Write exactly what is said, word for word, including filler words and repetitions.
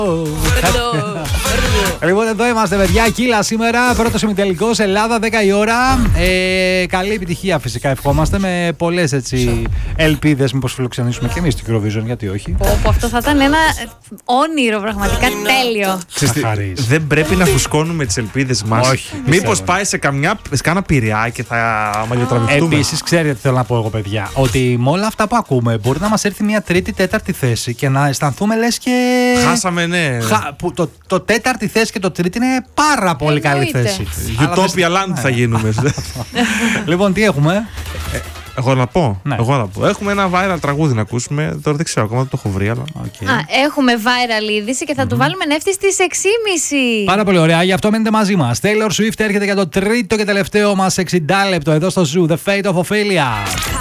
Λοιπόν, εδώ είμαστε, παιδιά. Κύλα σήμερα. Πρώτος ημιτελικός. Ελλάδα, δέκα η ώρα. Ε, καλή επιτυχία φυσικά ευχόμαστε. Με πολλές έτσι ελπίδες. Μήπως φιλοξενήσουμε και εμείς την Eurovision, γιατί όχι. Πω, πω, αυτό θα ήταν ένα όνειρο πραγματικά τέλειο. Ξέρετε, δεν πρέπει να φουσκώνουμε τις ελπίδες μας. Όχι. Μήπως πάει σε καμιά σε κάνα πειριά και θα μαλλιοτραβηχτούμε. Επίσης, ξέρετε τι θέλω να πω εγώ, παιδιά. Ότι με όλα αυτά που ακούμε, μπορεί να μας έρθει μια τρίτη, τέταρτη θέση και να αισθανθούμε λες και. Χάσαμε, ναι. Χα... Που το, το τέταρτη θέση και το τρίτη είναι πάρα πολύ καλή θέση. Utopia Land θα γίνουμε. Λοιπόν, τι έχουμε. Εγώ να πω. Ναι. Εγώ να πω. Έχουμε ένα viral τραγούδι να ακούσουμε. Τώρα δεν ξέρω ακόμα, δεν το έχω βρει, αλλά. Okay. Α, έχουμε viral είδηση και θα mm-hmm. του βάλουμε νεύτη στις έξι και μισή. Πάρα πολύ ωραία, γι' αυτό μείνετε μαζί μας. Taylor Swift έρχεται για το τρίτο και τελευταίο μας εξήντα λεπτό εδώ στο Zoo. The Fate of Ophelia.